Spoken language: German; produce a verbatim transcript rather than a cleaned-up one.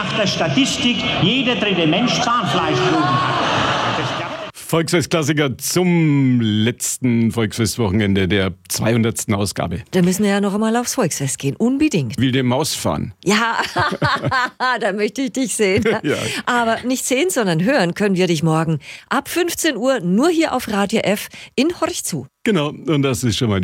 nach der Statistik jeder dritte Mensch Zahnfleischblutung hat. Volksfestklassiker zum letzten Volksfestwochenende der zweihundertsten Ausgabe. Da müssen wir ja noch einmal aufs Volksfest gehen, unbedingt. Wilde Maus fahren. Ja, da möchte ich dich sehen. Ja. Aber nicht sehen, sondern hören können wir dich morgen ab fünfzehn Uhr nur hier auf Radio F in Horch zu. Genau, und das ist schon mal